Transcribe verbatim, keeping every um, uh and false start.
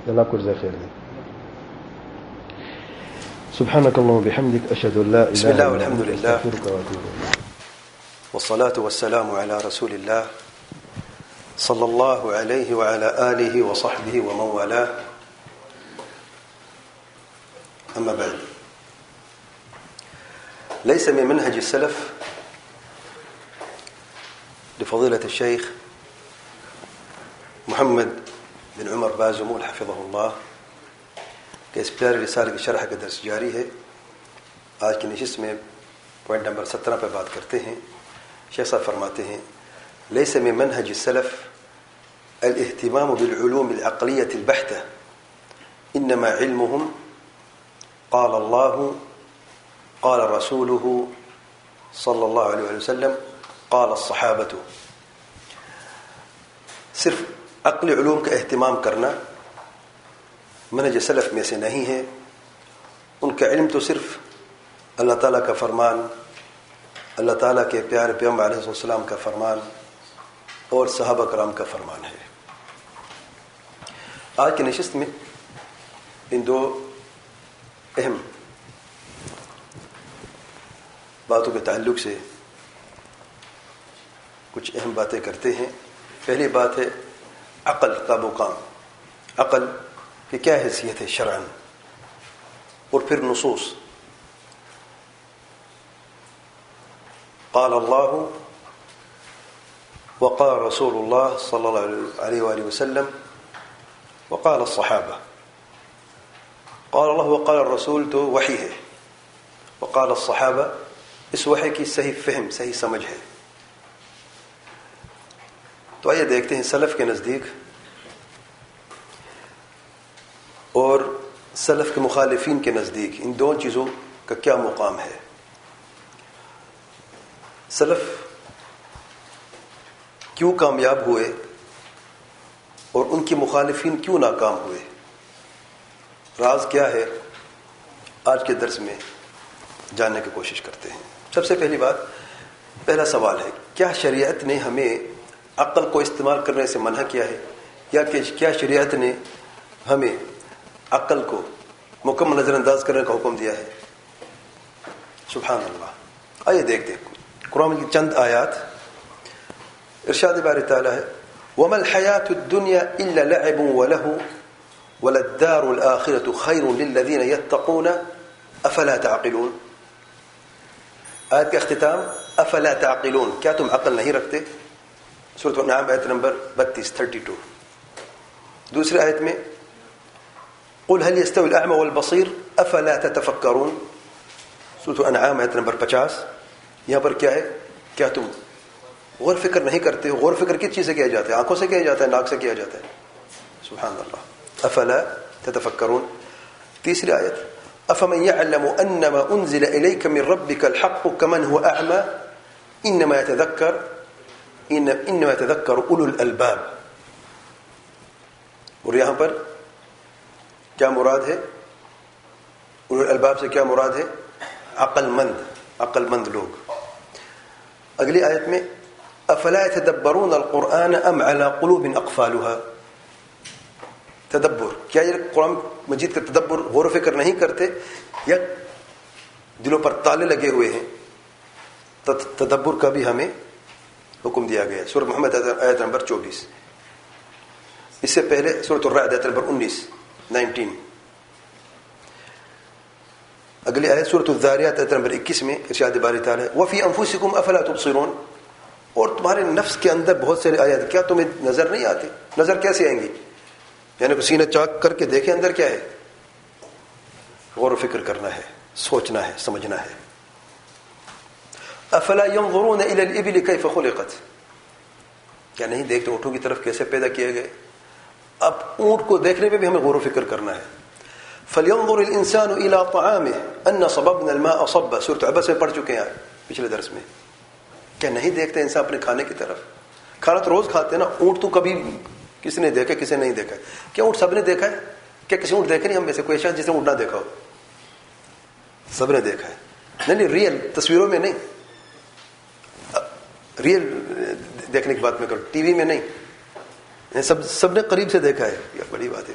اللہ کو جزائے خیر دے. سبحانك اللهم وبحمدك اشهد ان لا اله بسم الله الا والحمد انت لله استغفرك واتوب اليك. والصلاة والسلام على رسول الله صلى الله عليه وعلى آله وصحبه ومن والاه. أما بعد، ليس من منهج السلف لفضيلة الشيخ محمد بن عمر بازمول حفظه الله کہ اس پیاری رسالے کی شرح کا درس جاری ہے. آج کی نشست میں پوائنٹ نمبر سترہ پہ بات کرتے ہیں. شیخ صاحب فرماتے ہیں ليس من منهج السلف الاهتمام بالعلوم العقلية البحتة، إنما علمهم قال الله قال رسوله صلى الله عليه وسلم قال الصحابة. صرف عقلی علوم کا اہتمام کرنا منہج سلف میں سے نہیں ہے. ان کا علم تو صرف اللہ تعالیٰ کا فرمان، اللہ تعالیٰ کے پیارے پیغمبر علیہ السلام کا فرمان اور صحابہ کرام کا فرمان ہے. آج کی نشست میں ان دو اہم باتوں کے تعلق سے کچھ اہم باتیں کرتے ہیں. پہلی بات ہے عقل کا مقام. عقل کی کیا حیثیت ہے شرعاً، اور پھر نصوص. قال اللہ وقال رسول اللہ صلی اللہ علیہ وآلہ وسلم وقال الصحابہ. قال اللہ وقال الرسول تو وحی ہے، وقال الصحابہ اس وحی کی صحیح فہم، صحیح سمجھ ہے. تو آئیے دیکھتے ہیں سلف کے نزدیک اور سلف کے مخالفین کے نزدیک ان دونوں چیزوں کا کیا مقام ہے. سلف کیوں کامیاب ہوئے اور ان کے مخالفین کیوں ناکام ہوئے، راز کیا ہے، آج کے درس میں جاننے کی کوشش کرتے ہیں. سب سے پہلی بات، پہلا سوال ہے کیا شریعت نے ہمیں عقل کو استعمال کرنے سے منع کیا ہے، یا کہ کیا شریعت نے ہمیں عقل کو مکمل نظر انداز کرنے کا حکم دیا ہے. سبحان اللہ. آئیے دیکھتے ہیں قرآن کی چند آیات. ارشاد باری تعالیٰ ہے وَمَا الْحَيَاةُ الدُّنْيَا إِلَّا لَعِبٌ وَلَهُ وَلَلدَّارُ الْآخِرَةُ خَيْرٌ لِلَّذِينَ يَتَّقُونَ أَفَلَا تَعْقِلُونَ. آیت کا اختتام افلا تعقلون، کیا تم عقل نہیں رکھتے؟ سورۃ الانعام آیت نمبر بتیس تھرٹی ٹو. دوسری آیت میں قل هل يستوي الأعمى والبصير أفلا تتفكرون. سورۃ الانعام آیت نمبر پچاس. یہاں پر کیا ہے، کیا تم غور فکر نہیں کرتے ہو؟ غور فکر کس چیز سے کیا جاتا ہے؟ آنکھوں سے کیا جاتا ہے، ناک سے کیا جاتا ہے. سبحان اللہ. افلا تتفکرون. تیسری آیت افمن يعلم انما انزل اليك من ربك الحق كمن هو اعمى انما يتذكر انما يتذكر اولو الالباب. اور یہاں پر کیا مراد ہے؟ اولو الالباب سے کیا مراد ہے؟ عقل مند، عقل مند لوگ. اگلی آیت میں افلا يتدبرون القرآن ام على قلوب اقفالها. تدبر، کیا یہ قرآن مجید کا تدبر، غور و فکر نہیں کرتے، یا دلوں پر تالے لگے ہوئے ہیں؟ تدبر کا بھی ہمیں حکم دیا گیا. سورۃ محمد آیت نمبر چوبیس. اس سے پہلے سورۃ الرعد آیت نمبر انیس نائنٹین. اگلی آیت سورۃ الذاریات آیت نمبر اکیس میں ارشاد باری تعالیٰ وفی انفسکم افلا تبصرون. اور تمہارے نفس کے اندر بہت سارے آیات، کیا تمہیں نظر نہیں آتے؟ نظر کیسے آئیں گی؟ یعنی کہ سینہ چاک کر کے دیکھیں اندر کیا ہے. غور و فکر کرنا ہے، سوچنا ہے، سمجھنا ہے. افلا ينظرون الى الابل كيف خلقت. کیا نہیں دیکھتے اونٹوں کی طرف کیسے پیدا کیے گئے؟ اب اونٹ کو دیکھنے پہ بھی ہمیں غور و فکر کرنا ہے. فلينظر الانسان الى طعامه ان صببنا الماء صبا. سورۃ عبس میں پڑھ چکے ہیں پچھلے درس میں. کیا نہیں دیکھتے انسان اپنے کھانے کی طرف؟ کھانا تو روز کھاتے ہیں نا. اونٹ تو کبھی کسی نے دیکھا، کسی نے نہیں دیکھا. کیا اونٹ سب نے دیکھا ہے؟ کیا کسی اونٹ دیکھے نہیں؟ ہم میں سے کوئی شخص جس نے اونٹ نہ دیکھا ہو؟ سب نے دیکھا ہے. نہیں نہیں ریئل تصویروں میں نہیں، ریئل دیکھنے کی بات میں کروں، ٹی وی میں نہیں. سب سب نے قریب سے دیکھا ہے. یہ بڑی بات ہے.